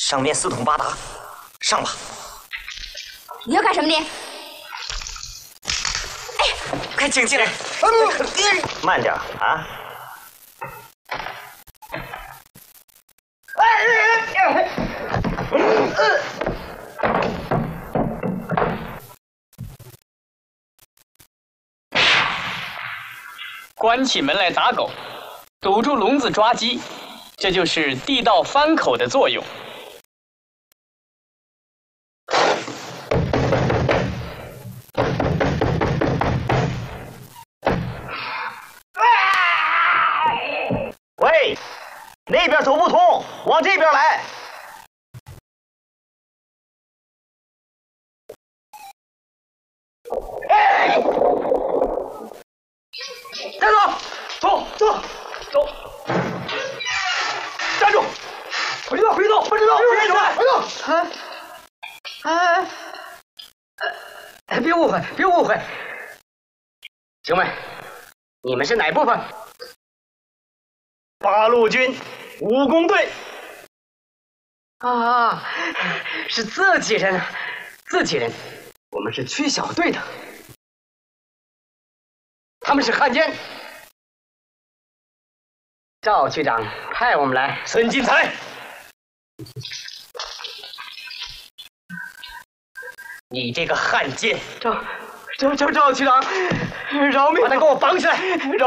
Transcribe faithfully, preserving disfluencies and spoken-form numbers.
上面四通八达，上吧。 你要干什么你？ 哎，快请进来。慢点啊！ 关起门来打狗，堵住笼子抓鸡，这就是地道翻口的作用。 喂，那边走不通，往这边来。哎！站住！走走走！站住！回去走，回去走，回去走，回去走，回去走！啊啊！哎，别误会，别误会，兄妹，你们是哪部分？八路军武工队。啊，是自己人啊，自己人。我们是区小队的。他们是汉奸。赵区长派我们来。孙进才，你这个汉奸！赵赵赵赵区长，饶命！把他给我绑起来！饶。